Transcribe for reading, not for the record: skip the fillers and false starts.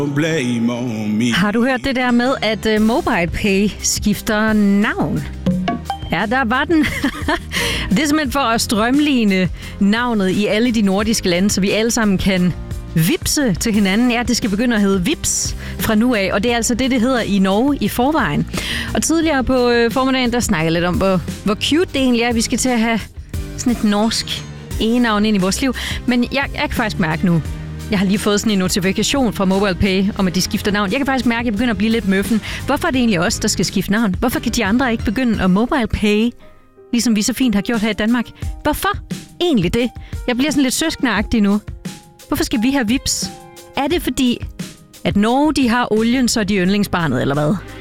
Har du hørt det der med, at MobilePay skifter navn? Ja, der var den. Det er simpelthen for at strømline navnet i alle de nordiske lande, så vi alle sammen kan vipse til hinanden. Ja, det skal begynde at hedde Vips fra nu af, og det er altså det hedder i Norge i forvejen. Og tidligere på formiddagen, der snakkede jeg lidt om, hvor cute det egentlig er, vi skal til at have sådan et norsk egenavn ind i vores liv. Men jeg kan faktisk mærke nu, jeg har lige fået sådan en notifikation fra MobilePay om, at de skifter navn. Jeg kan faktisk mærke, at jeg begynder at blive lidt møffen. Hvorfor er det egentlig os, der skal skifte navn? Hvorfor kan de andre ikke begynde at MobilePay, ligesom vi så fint har gjort her i Danmark? Hvorfor egentlig det? Jeg bliver sådan lidt søskenagtig nu. Hvorfor skal vi have Vips? Er det fordi, at Norge de har olien, så er de yndlingsbarnet, eller hvad?